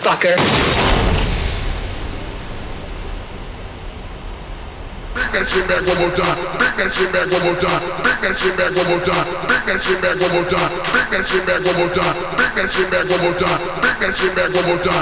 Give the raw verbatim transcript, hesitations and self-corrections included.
fucker. Bring that shit back one more time. Bring that shit back one more time. Bring that shit back one more time. Bring that shit back one more time. Bring that shit back one more time. Bring that shit back one more time. Bring that shit back one more time.